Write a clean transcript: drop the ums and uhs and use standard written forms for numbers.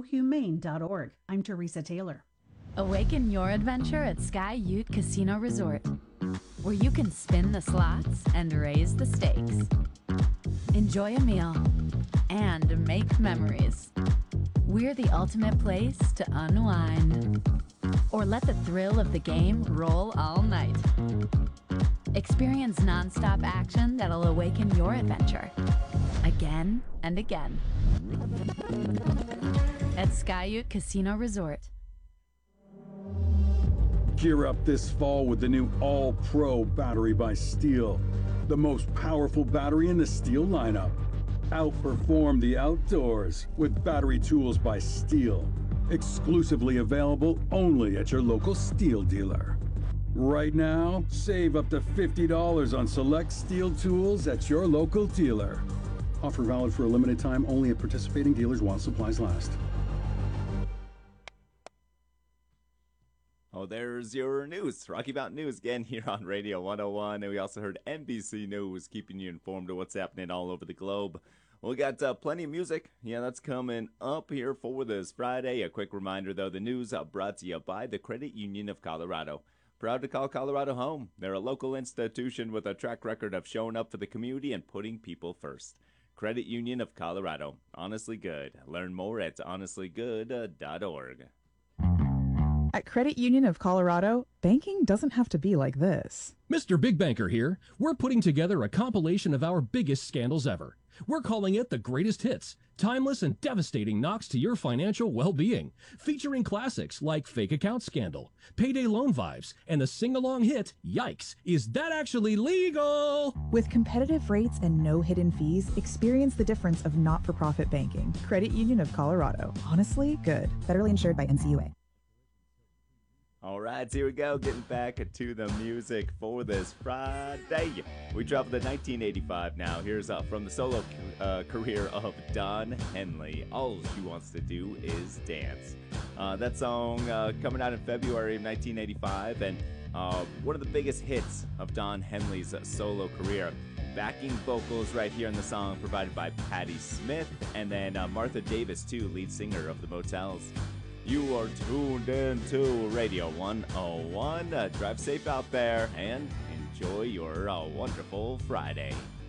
gohumane.org. I'm Teresa Taylor. Awaken your adventure at Sky Ute Casino Resort, where you can spin the slots and raise the stakes. Enjoy a meal and make memories. We're the ultimate place to unwind. Or let the thrill of the game roll all night. Experience nonstop action that'll awaken your adventure again and again at Sky Ute Casino Resort. Gear up this fall with the new All-Pro battery by Steel, the most powerful battery in the Steel lineup. Outperform the outdoors with battery tools by Steel. Exclusively available only at your local Steel dealer. Right now, save up to $50 on select Steel tools at your local dealer. Offer valid for a limited time only at participating dealers while supplies last. Oh, there's your news. Rocky Mountain News again here on Radio 101. And we also heard NBC News keeping you informed of what's happening all over the globe. We got plenty of music. Yeah, that's coming up here for this Friday. A quick reminder, though, the news brought to you by the Credit Union of Colorado. Proud to call Colorado home. They're a local institution with a track record of showing up for the community and putting people first. Credit Union of Colorado. Honestly good. Learn more at honestlygood.org. At Credit Union of Colorado, banking doesn't have to be like this. Mr. Big Banker here. We're putting together a compilation of our biggest scandals ever. We're calling it The Greatest Hits, timeless and devastating knocks to your financial well-being, featuring classics like Fake Account Scandal, Payday Loan Vibes, and the sing-along hit, Yikes, Is That Actually Legal? With competitive rates and no hidden fees, experience the difference of not-for-profit banking. Credit Union of Colorado. Honestly good. Federally insured by NCUA. All right, so here we go, getting back to the music for this Friday. We travel to 1985 now. Here's from the solo career of Don Henley. All She Wants to Do Is Dance. That song coming out in February of 1985, and one of the biggest hits of Don Henley's solo career. Backing vocals right here in the song provided by Patti Smith, and then Martha Davis, too, lead singer of the Motels. You are tuned in to Radio 101. Drive safe out there and enjoy your wonderful Friday.